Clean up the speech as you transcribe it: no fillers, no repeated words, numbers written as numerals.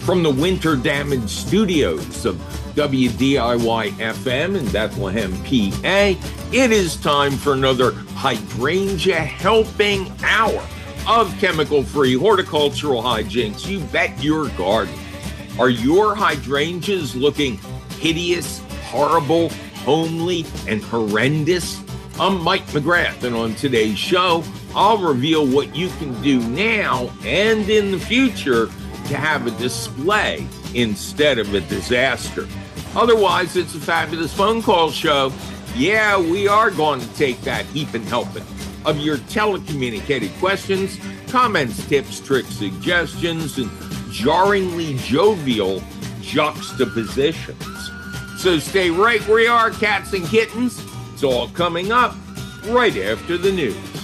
From the winter damaged studios of WDIY FM in Bethlehem, PA, it is time for another Hydrangea Helping Hour of chemical-free horticultural hijinks you bet your garden. Are your hydrangeas looking hideous, horrible, homely, and horrendous? I'm Mike McGrath, and on today's show, I'll reveal what you can do now and in the future to have a display instead of a disaster. Otherwise, it's a fabulous phone call show. Yeah, we are going to take that heaping helping of your telecommunicated questions, comments, tips, tricks, suggestions, and jarringly jovial juxtapositions. So stay right where you are, cats and kittens. It's all coming up right after the news.